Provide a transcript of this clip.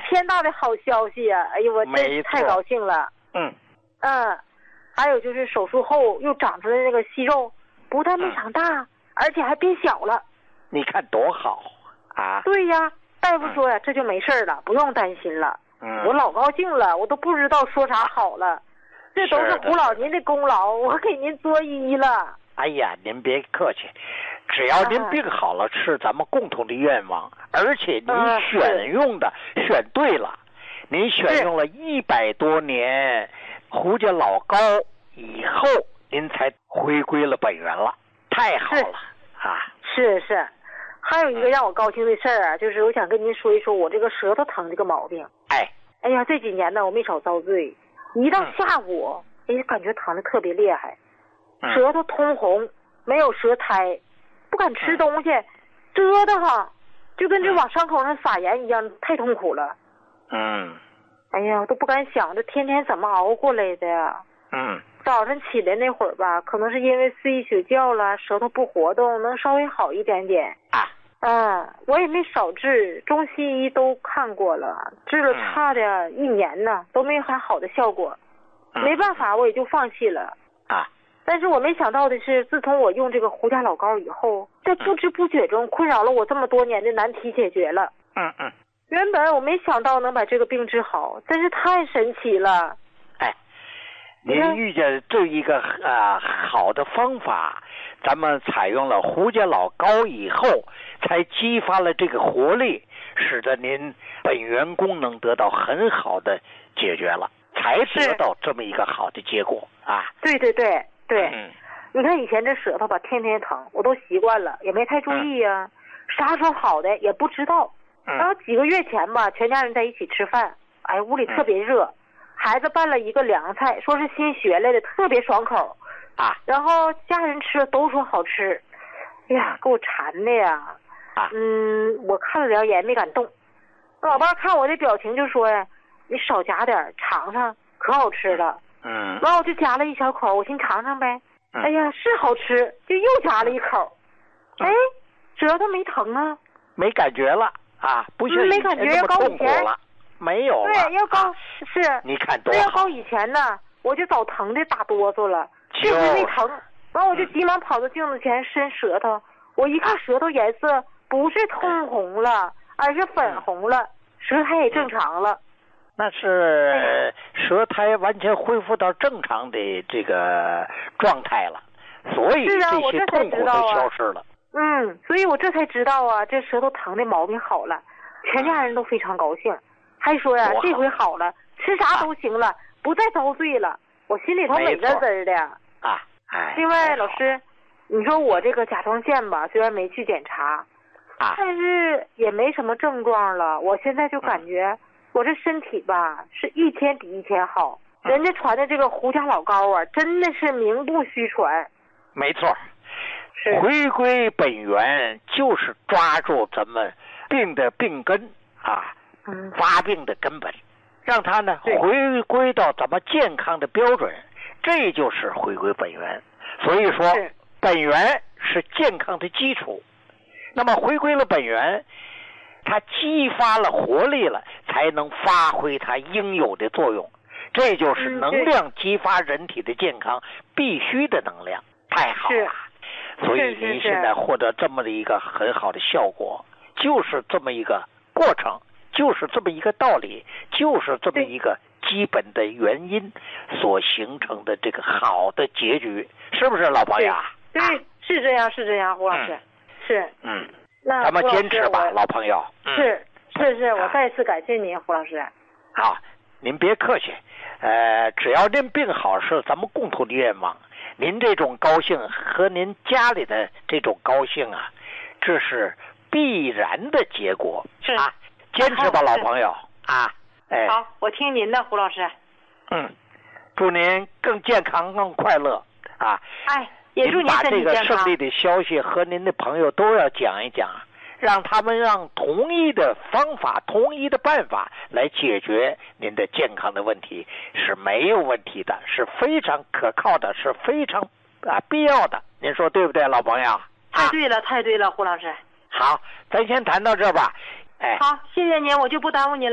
天大的好消息啊！哎呦，我真太高兴了。还有就是手术后又长出来那个息肉，不但没长大，而且还变小了。 你看多好啊！ 对呀，大夫说呀，这就没事了，不用担心了。我老高兴了，我都不知道说啥好了。这都是胡老您的功劳，我给您作揖了。 哎呀，您别客气，只要您病好了，是咱们共同的愿望。而且您选对了，您选用了100多年胡家老高以后，您才回归了本源了，太好了啊！ 是，还有一个让我高兴的事儿啊，就是我想跟您说一说我这个舌头疼这个毛病。哎呀，这几年呢，我没少遭罪。一到下午，感觉疼的特别厉害，舌头通红，没有舌苔，不敢吃东西，蛰得慌，就跟这往伤口上撒盐一样，太痛苦了。哎呀，都不敢想这天天怎么熬过来的呀。早上起来那会儿吧，可能是因为睡一宿觉了，舌头不活动，能稍微好一点点。我也没少治，中西医都看过了，治了差的1年呢，都没啥好的效果。没办法，我也就放弃了。但是我没想到的是，自从我用这个胡家老膏以后，在不知不觉中困扰了我这么多年的难题解决了。原本我没想到能把这个病治好，真是太神奇了。 您遇见这一个好的方法，咱们采用了胡家老膏以后，才激发了这个活力，使得您本源功能得到很好的解决了，才得到这么一个好的结果啊！ 对，你看以前这舌头吧，天天疼，我都习惯了，也没太注意呀，啥时候好的也不知道。然后几个月前吧，全家人在一起吃饭，屋里特别热。孩子办了一个凉菜，说是新学来的，特别爽口然后家人吃了都说好吃。哎呀，给我馋的呀！我看了两眼没敢动。老爸看我的表情就说呀：“你少夹点，尝尝，可好吃了。”完我就夹了一小口，我寻尝尝呗。哎呀，是好吃，就又夹了一口。舌头没疼啊， 没感觉了不像没感觉要高以前了。没有了， 对，要高是。 你看多好。 要高以前呢，我就早疼的打哆嗦了，就是因为疼。完我就急忙跑到镜子前伸舌头，我一看舌头颜色不是通红了，而是粉红了，舌苔也正常了。 那是舌苔完全恢复到正常的这个状态了，所以这些痛苦都消失了。 所以我这才知道这舌头疼的毛病好了，全家人都非常高兴。还说呀，这回好了，吃啥都行了，不再遭罪了。我心里头美滋滋的。另外，老师，你说我这个甲状腺吧，虽然没去检查，但是也没什么症状了。我现在就感觉我这身体吧，是一天比一天好。人家传的这个胡家老膏真的是名不虚传。 没错，回归本源就是抓住咱们病的病根发病的根本，让它呢回归到咱们健康的标准，这就是回归本源。所以说，本源是健康的基础。那么回归了本源，它激发了活力了，才能发挥它应有的作用。这就是能量激发人体的健康必须的能量，太好了。所以您现在获得这么的一个很好的效果，就是这么一个过程。就是这么一个道理，就是这么一个基本的原因所形成的这个好的结局，是不是老朋友？ 对，是这样，胡老师，是。那咱们坚持吧，老朋友。 是，我再次感谢您，胡老师。 好，您别客气，只要您病好是咱们共同的愿望。您这种高兴和您家里的这种高兴这是必然的结果。 是坚持吧，老朋友好，我听您的，胡老师。 祝您更健康、更快乐也祝您把这个身体健康。 胜利的消息和您的朋友都要讲一讲，让他们让同一的方法、同一的办法来解决您的健康的问题是没有问题的，是非常可靠的，是非常必要的。您说对不对，老朋友？ 太对了，胡老师。 好，咱先谈到这吧。 好，谢谢您，我就不耽误您了。